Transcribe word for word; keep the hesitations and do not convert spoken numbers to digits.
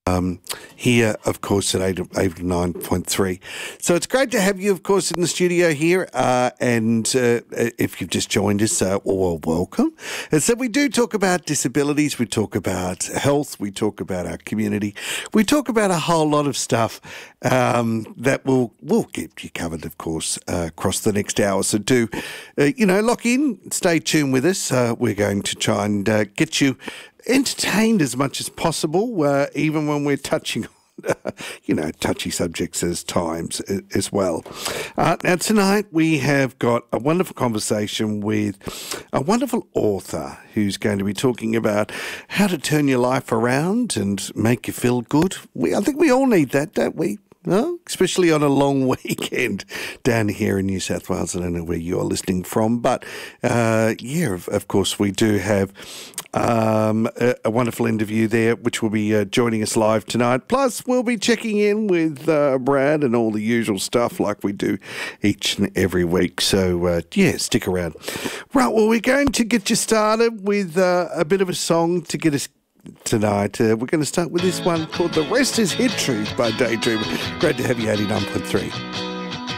Um, here, of course, at eighty-nine point three. So it's great to have you, of course, in the studio here. Uh, and uh, if you've just joined us, uh, well, welcome. And so we do talk about disabilities, we talk about health, we talk about our community, we talk about a whole lot of stuff um, that will will keep you covered, of course, uh, across the next hour. So do, uh, you know, lock in, stay tuned with us. Uh, we're going to try and uh, get you entertained as much as possible, uh, even when we're touching on, uh, you know, touchy subjects as times uh, as well. Uh, now, tonight we have got a wonderful conversation with a wonderful author who's going to be talking about how to turn your life around and make you feel good. We, I think we all need that, don't we? No? Especially on a long weekend down here in New South Wales. I don't know where you're listening from, but uh, yeah, of, of course we do have um, a, a wonderful interview there, which will be uh, joining us live tonight. Plus, we'll be checking in with uh, Brad and all the usual stuff like we do each and every week. So uh, yeah, stick around. Right, well, we're going to get you started with uh, a bit of a song to get us tonight. Uh, we're going to start with this one called The Rest Is History by Daydreamer. Great to have you, eighty-nine point three.